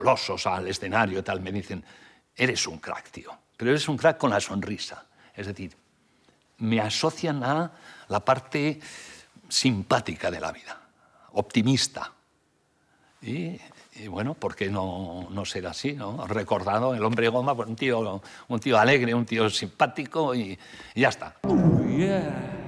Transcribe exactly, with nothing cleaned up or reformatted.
fabulosos al escenario y tal, me dicen, eres un crack, tío, pero eres un crack con la sonrisa. Es decir, me asocian a la parte simpática de la vida, optimista. Y, y bueno, ¿por qué no, no ser así, ¿no? Recordado, el hombre goma, pues un tío, un tío alegre, un tío simpático y, y ya está. Oh, yeah.